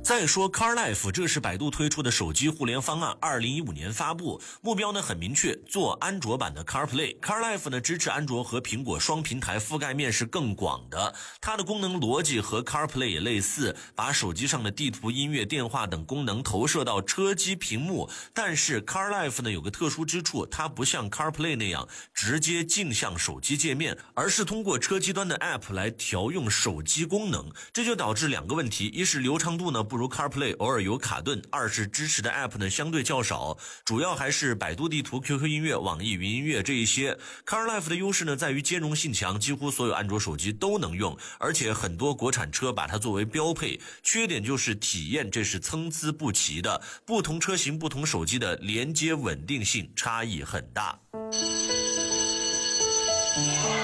再说 CarLife， 这是百度推出的手机互联方案，2015年发布，目标呢很明确，做安卓版的 CarPlay。CarLife 呢支持安卓和苹果双平台，覆盖面是更广的。它的功能逻辑和 CarPlay 也类似，把手机上的地图、音乐、电话等功能投射到车机屏幕。但是 CarLife 呢有个特殊之处，它不像 CarPlay 那样直接镜像手机界面，而是通过车机端的 App 来调用手机功能。这就导致两个问题，一是流畅度呢不如 CarPlay， 偶尔有卡顿；二是支持的 App 呢相对较少，主要还是百度地图、QQ 音乐、网易云音乐这一些。CarLife 的优势呢在于兼容性强，几乎所有安卓手机都能用，而且很多国产车把它作为标配。缺点就是体验这是参差不齐的，不同车型、不同手机的连接稳定性差异很大。